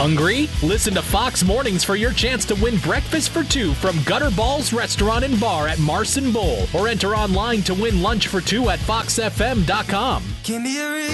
Hungry? Listen to Fox Mornings for your chance to win breakfast for two from Gutter Balls Restaurant and Bar at Marson Bowl, or enter online to win lunch for two at foxfm.com. Give me a